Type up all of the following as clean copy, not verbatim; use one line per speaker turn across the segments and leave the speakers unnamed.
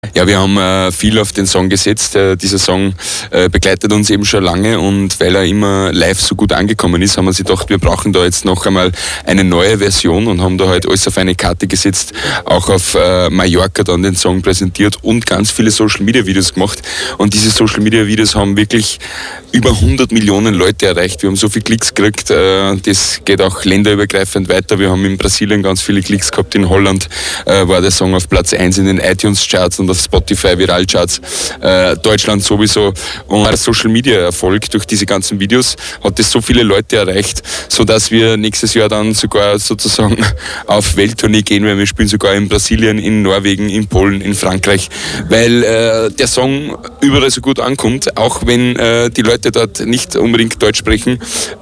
Ja, wir haben viel auf den Song gesetzt. Dieser Song begleitet uns eben schon lange und weil er immer live so gut angekommen ist, haben wir sich gedacht, wir brauchen da jetzt noch einmal eine neue Version und haben da halt alles auf eine Karte gesetzt, auch auf Mallorca dann den Song präsentiert und ganz viele Social-Media-Videos gemacht. Und diese Social-Media-Videos haben wirklich über 100 Millionen Leute erreicht. Wir haben so viele Klicks gekriegt, das geht auch länderübergreifend weiter. Wir haben in Brasilien ganz viele Klicks gehabt, in Holland war der Song auf Platz 1 in den iTunes-Charts und auf Spotify Viral-Charts, Deutschland sowieso. Und der Social-Media-Erfolg durch diese ganzen Videos hat das so viele Leute erreicht, sodass wir nächstes Jahr dann sogar sozusagen auf Welttournee gehen, weil wir spielen sogar in Brasilien, in Norwegen, in Polen, in Frankreich, weil der Song überall so gut ankommt, auch wenn die Leute dort nicht unbedingt Deutsch sprechen.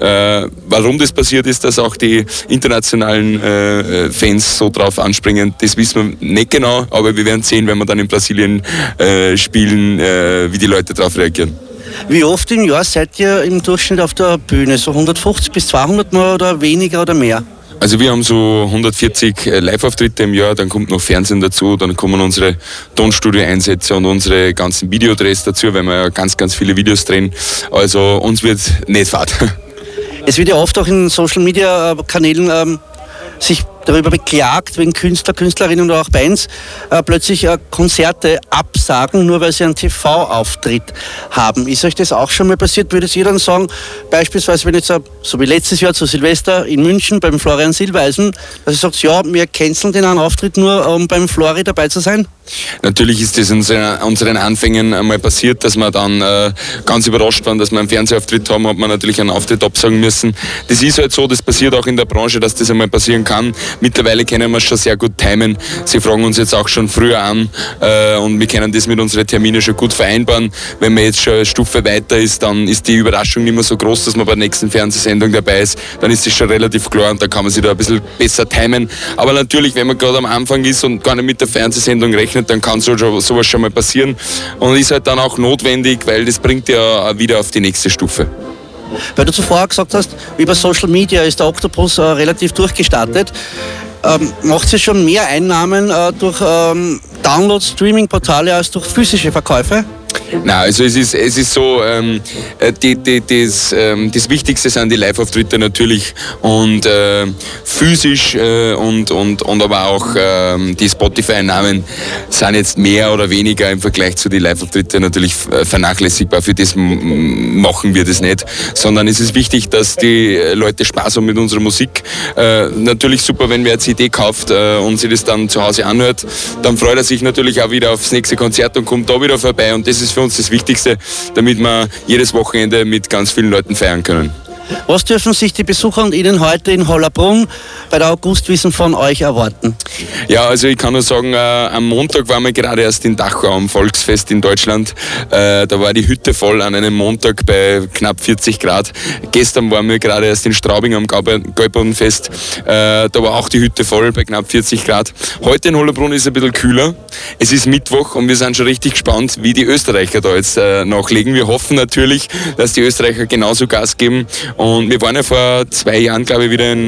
Warum das passiert ist, dass auch die internationalen Fans so drauf anspringen, das wissen wir nicht genau, aber wir werden sehen, wenn wir dann in Brasilien spielen, wie die Leute darauf reagieren.
Wie oft im Jahr seid ihr im Durchschnitt auf der Bühne? So 150 bis 200 Mal oder weniger oder mehr?
Also wir haben so 140 Live-Auftritte im Jahr, dann kommt noch Fernsehen dazu, dann kommen unsere Tonstudio-Einsätze und unsere ganzen Videodrehs dazu, weil wir ja ganz, ganz viele Videos drehen. Also uns wird nicht fad.
Es wird ja oft auch in Social-Media-Kanälen sich darüber beklagt, wenn Künstler, Künstlerinnen oder auch Bands plötzlich Konzerte absagen, nur weil sie einen TV-Auftritt haben. Ist euch das auch schon mal passiert? Würdet ihr dann sagen, beispielsweise wenn jetzt, so wie letztes Jahr zu Silvester in München beim Florian Silbereisen, dass ihr sagt, ja, wir canceln den einen Auftritt nur, um beim Flori dabei zu sein?
Natürlich ist das in unseren Anfängen einmal passiert, dass wir dann ganz überrascht waren, dass wir einen Fernsehauftritt haben, hat man natürlich einen Auftritt absagen müssen. Das ist halt so, das passiert auch in der Branche, dass das einmal passieren kann. Mittlerweile können wir es schon sehr gut timen. Sie fragen uns jetzt auch schon früher an und wir können das mit unseren Terminen schon gut vereinbaren. Wenn man jetzt schon eine Stufe weiter ist, dann ist die Überraschung nicht mehr so groß, dass man bei der nächsten Fernsehsendung dabei ist. Dann ist das schon relativ klar und da kann man sich da ein bisschen besser timen. Aber natürlich, wenn man gerade am Anfang ist und gar nicht mit der Fernsehsendung rechnet, dann kann sowas schon mal passieren und ist halt dann auch notwendig, weil das bringt ja wieder auf die nächste Stufe.
Weil du zuvor gesagt hast, über Social Media ist der Octopus relativ durchgestartet. Macht ihr schon mehr Einnahmen durch Downloads, Streaming-Portale als durch physische Verkäufe?
Nein, also es ist so, das Wichtigste sind die Live-Auftritte natürlich und physisch und aber auch die Spotify-Einnahmen sind jetzt mehr oder weniger im Vergleich zu den Live-Auftritten natürlich vernachlässigbar. Für das machen wir das nicht, sondern es ist wichtig, dass die Leute Spaß haben mit unserer Musik. Natürlich super, wenn wer eine CD kauft und sich das dann zu Hause anhört, dann freut er sich natürlich auch wieder aufs nächste Konzert und kommt da wieder vorbei und das ist für uns das Wichtigste, damit wir jedes Wochenende mit ganz vielen Leuten feiern können.
Was dürfen sich die Besucher und Ihnen heute in Hollabrunn bei der Augustwiesn von euch erwarten?
Ja, also ich kann nur sagen, am Montag waren wir gerade erst in Dachau am Volksfest in Deutschland. Da war die Hütte voll an einem Montag bei knapp 40 Grad. Gestern waren wir gerade erst in Straubing am Gäubodenfest. Da war auch die Hütte voll bei knapp 40 Grad. Heute in Hollabrunn ist es ein bisschen kühler. Es ist Mittwoch und wir sind schon richtig gespannt, wie die Österreicher da jetzt nachlegen. Wir hoffen natürlich, dass die Österreicher genauso Gas geben. Und wir waren ja vor 2 Jahren, glaube ich, wieder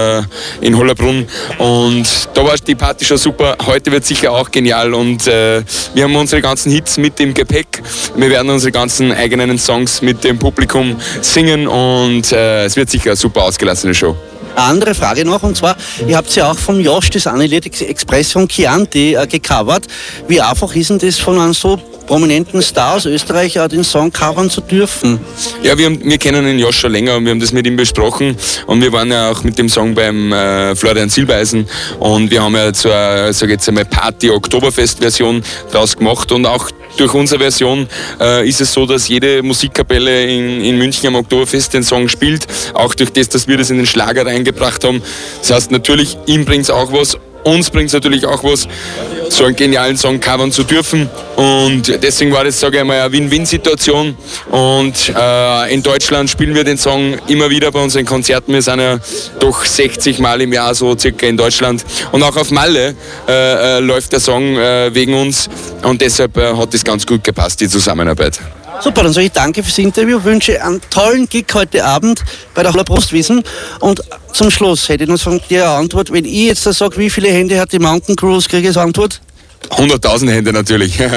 in Hollabrunn und da war die Party schon super. Heute wird sicher auch genial und wir haben unsere ganzen Hits mit im Gepäck. Wir werden unsere ganzen eigenen Songs mit dem Publikum singen und es wird sicher eine super ausgelassene Show.
Eine andere Frage noch, und zwar, ihr habt ja auch vom Josh das Anelied Express von Chianti gecovert. Wie einfach ist denn das von einem so prominenten Star aus Österreich den Song covern zu dürfen? Ja,
wir kennen den Josh schon länger und wir haben das mit ihm besprochen und wir waren ja auch mit dem Song beim Florian Silbereisen und wir haben ja so eine, sag jetzt einmal, Party-Oktoberfest-Version draus gemacht und auch durch unsere Version ist es so, dass jede Musikkapelle in München am Oktoberfest den Song spielt, auch durch das, dass wir das in den Schlager reingebracht haben. Das heißt natürlich, ihm bringt es auch was, uns bringt es natürlich auch was, so einen genialen Song covern zu dürfen und deswegen war das, sage ich mal, eine Win-Win-Situation und in Deutschland spielen wir den Song immer wieder bei unseren Konzerten. Wir sind ja doch 60 Mal im Jahr so circa in Deutschland und auch auf Malle läuft der Song wegen uns und deshalb hat das ganz gut gepasst, die Zusammenarbeit.
Super, dann sage ich danke fürs Interview, wünsche einen tollen Gig heute Abend bei der Hollabrunn und zum Schluss hätte ich noch von dir eine Antwort. Wenn ich jetzt sage, wie viele Hände hat die Mountain Cruise, kriege ich als Antwort?
100.000 Hände natürlich.